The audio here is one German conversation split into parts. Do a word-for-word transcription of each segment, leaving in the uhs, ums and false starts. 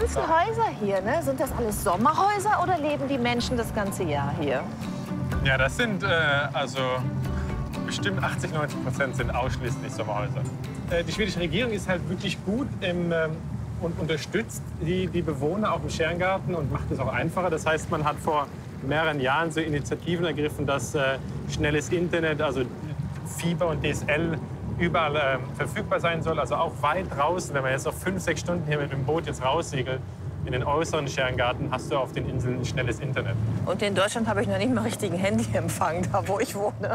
ganzen Häuser hier, ne? Sind das alles Sommerhäuser oder leben die Menschen das ganze Jahr hier? Ja, das sind äh, also bestimmt achtzig, neunzig Prozent sind ausschließlich Sommerhäuser. Äh, die schwedische Regierung ist halt wirklich gut im, ähm, und unterstützt die, die Bewohner auch im Scherengarten und macht es auch einfacher. Das heißt, man hat vor mehreren Jahren so Initiativen ergriffen, dass äh, schnelles Internet, also Fieber und D S L überall äh, verfügbar sein soll. Also auch weit draußen, wenn man jetzt auf fünf, sechs Stunden hier mit dem Boot jetzt raussegelt, in den äußeren Scherengarten hast du auf den Inseln schnelles Internet. Und in Deutschland habe ich noch nicht mal richtigen Handyempfang, da wo ich wohne.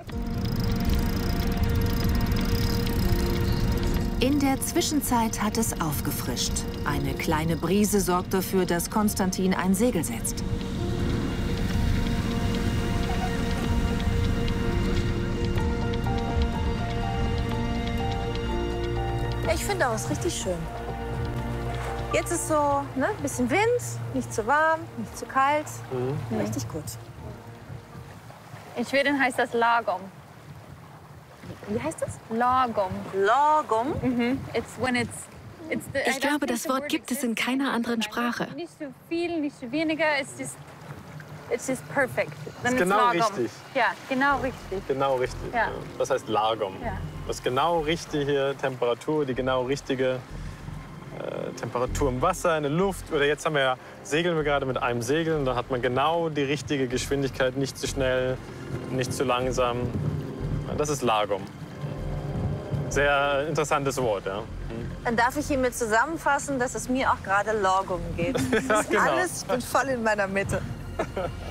In der Zwischenzeit hat es aufgefrischt. Eine kleine Brise sorgt dafür, dass Konstantin ein Segel setzt. Ich finde auch, es ist richtig schön. Jetzt ist so ne, ein bisschen Wind, nicht zu warm, nicht zu kalt. Mhm. Richtig gut. In Schweden heißt das lagom. Wie heißt das? Lagom. Lagom? Mhm. It's when it's, it's the, Ich glaube, das Wort gibt es in keiner anderen Sprache. Nicht zu viel, nicht zu weniger. It's just, it's just perfect. Then Ist it's genau lagom. richtig. Ja, genau richtig. Genau richtig. Ja. Ja. Das heißt Lagom. Ja. Das ist genau richtige Temperatur, die genau richtige äh, Temperatur im Wasser, in der Luft. Oder jetzt haben wir ja, segeln wir gerade mit einem Segel und da hat man genau die richtige Geschwindigkeit, nicht zu schnell, nicht zu langsam. Das ist Lagom. Sehr interessantes Wort, ja. Dann darf ich hiermit zusammenfassen, dass es mir auch gerade Lagom geht. Das Ja, ist genau. alles, ich bin voll in meiner Mitte.